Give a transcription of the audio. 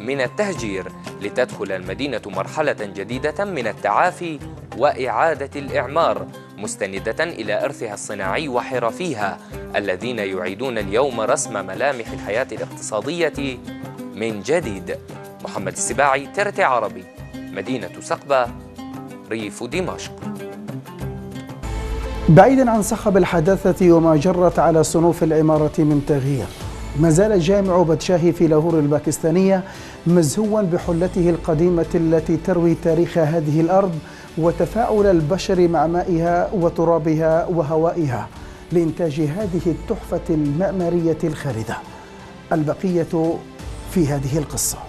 من التهجير لتدخل المدينة مرحلة جديدة من التعافي وإعادة الإعمار، مستندة إلى إرثها الصناعي وحرفيها الذين يعيدون اليوم رسم ملامح الحياة الاقتصادية من جديد. محمد السباعي، ترتي عربي، مدينة سقبة، ريف دمشق. بعيدا عن صخب الحداثة وما جرت على صنوف العمارة من تغيير، ما زال جامع بادشاهي في لاهور الباكستانية مزهوا بحلته القديمة التي تروي تاريخ هذه الأرض وتفاعل البشر مع مائها وترابها وهوائها لإنتاج هذه التحفة المعمارية الخالدة. البقية في هذه القصة.